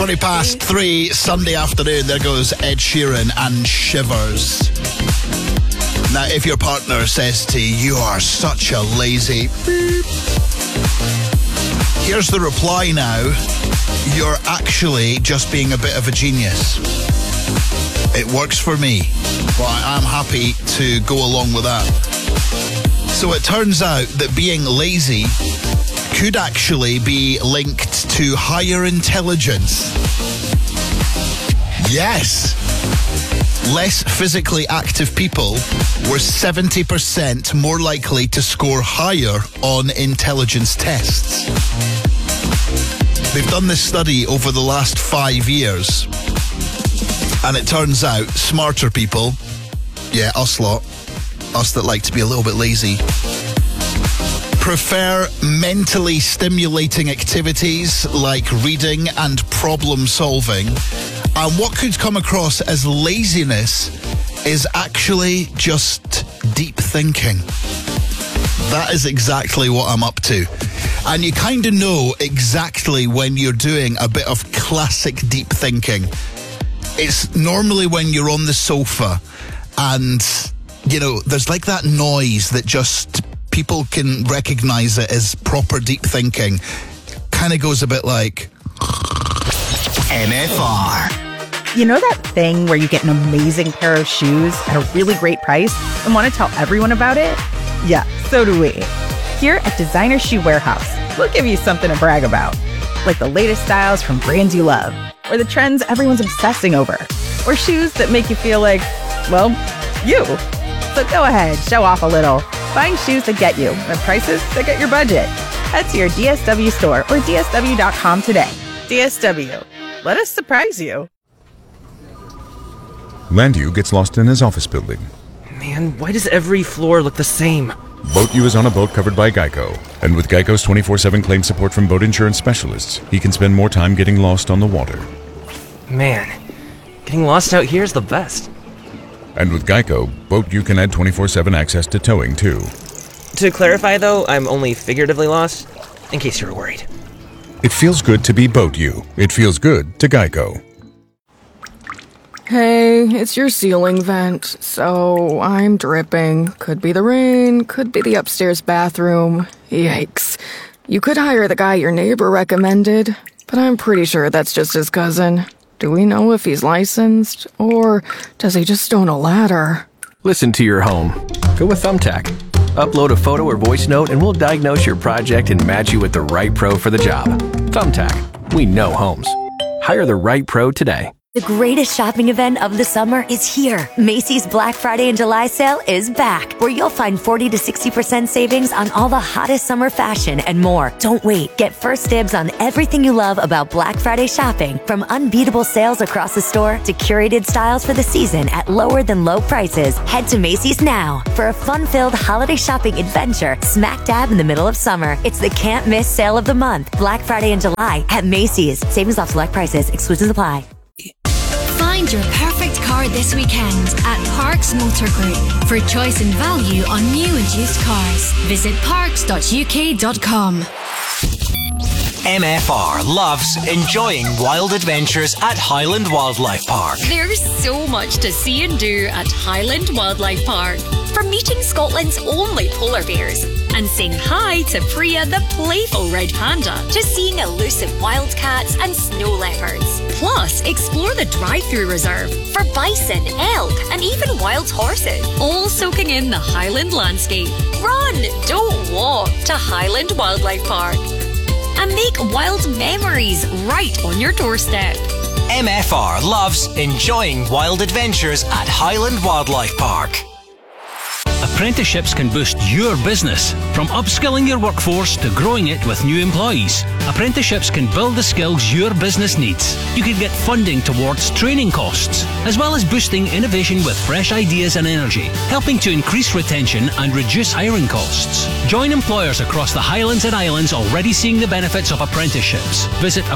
3:20 Sunday afternoon. There goes Ed Sheeran and Shivers. Now, if your partner says to you, "You are such a lazy beep," here's the reply now. You're actually just being a bit of a genius. It works for me, but I'm happy to go along with that. So it turns out that being lazy could actually be linked to higher intelligence. Yes. Less physically active people were 70% more likely to score higher on intelligence tests. They've done this study over the last 5 years, and it turns out smarter people, yeah, us lot, us that like to be a little bit lazy, prefer mentally stimulating activities like reading and problem solving. And what could come across as laziness is actually just deep thinking. That is exactly what I'm up to. And you kind of know exactly when you're doing a bit of classic deep thinking. It's normally when you're on the sofa and, you know, there's like that noise that just people can recognize it as proper deep thinking. Kind of goes a bit like MFR. You know that thing where you get an amazing pair of shoes at a really great price and want to tell everyone about it? Yeah, so do we. Here at Designer Shoe Warehouse, we'll give you something to brag about. Like the latest styles from brands you love, or the trends everyone's obsessing over, or shoes that make you feel like, well, you. So go ahead, show off a little. Find shoes that get you at prices that get your budget. Head to your DSW store or DSW.com today. DSW. Let us surprise you. Landu gets lost in his office building. Man, why does every floor look the same? BoatU is on a boat covered by Geico. And with Geico's 24/7 claim support from boat insurance specialists, he can spend more time getting lost on the water. Man, getting lost out here is the best. And with Geico, BoatU can add 24/7 access to towing, too. To clarify, though, I'm only figuratively lost, in case you were worried. It feels good to be BoatU. It feels good to Geico. Hey, it's your ceiling vent, so I'm dripping. Could be the rain, could be the upstairs bathroom. Yikes. You could hire the guy your neighbor recommended, but I'm pretty sure that's just his cousin. Do we know if he's licensed, or does he just own a ladder? Listen to your home. Go with Thumbtack. Upload a photo or voice note and we'll diagnose your project and match you with the right pro for the job. Thumbtack. We know homes. Hire the right pro today. The greatest shopping event of the summer is here. Macy's Black Friday and July sale is back, where you'll find 40 to 60% savings on all the hottest summer fashion and more. Don't wait. Get first dibs on everything you love about Black Friday shopping, from unbeatable sales across the store to curated styles for the season at lower than low prices. Head to Macy's now for a fun-filled holiday shopping adventure smack dab in the middle of summer. It's the can't miss sale of the month, Black Friday and July at Macy's. Savings off select prices. Exclusions apply. Find your perfect car this weekend at Parks Motor Group for choice and value on new and used cars. Visit parks.uk.com. MFR loves enjoying wild adventures at Highland Wildlife Park. There's so much to see and do at Highland Wildlife Park. From meeting Scotland's only polar bears and saying hi to Priya the playful red panda, to seeing elusive wildcats and snow leopards. Plus, explore the drive-through reserve for bison, elk and even wild horses, all soaking in the Highland landscape. Run, don't walk to Highland Wildlife Park and make wild memories right on your doorstep. MFR loves enjoying wild adventures at Highland Wildlife Park. Apprenticeships can boost your business, from upskilling your workforce to growing it with new employees. Apprenticeships can build the skills your business needs. You can get funding towards training costs, as well as boosting innovation with fresh ideas and energy, helping to increase retention and reduce hiring costs. Join employers across the Highlands and Islands already seeing the benefits of apprenticeships. Visit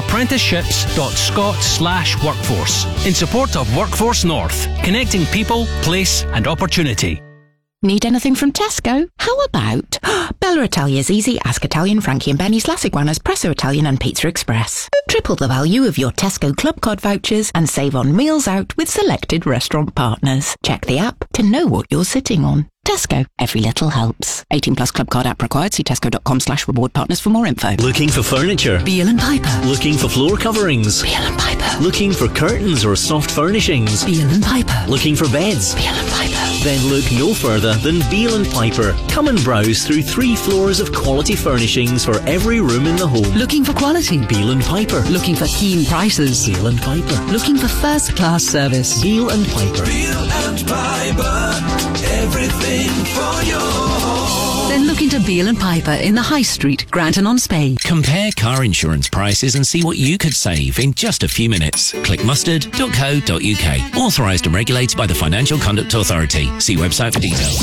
apprenticeships.scot/workforce in support of Workforce North, connecting people, place and opportunity. Need anything from Tesco? How about Bella Italia's Easy, Ask Italian, Frankie and Benny's, La Iguana's, Presso Italian and Pizza Express. Triple the value of your Tesco Club Card vouchers and save on meals out with selected restaurant partners. Check the app to know what you're sitting on. Tesco. Every little helps. 18 plus Club Card app required. See tesco.com/reward partners for more info. Looking for furniture? Beale and Piper. Looking for floor coverings? Beale and Piper. Looking for curtains or soft furnishings? Beale and Piper. Looking for beds? Beale and Piper. Then look no further than Beale and Piper. Come and browse through 3 floors of quality furnishings for every room in the home. Looking for quality? Beale and Piper. Looking for keen prices? Beale and Piper. Looking for first-class service? Beale and Piper. Beale and Piper. Everything for your home. Then look into Beale and Piper in the High Street, Granton-on-Spey. Compare car insurance prices and see what you could save in just a few minutes. Click mustard.co.uk. Authorised and regulated by the Financial Conduct Authority. See website for details.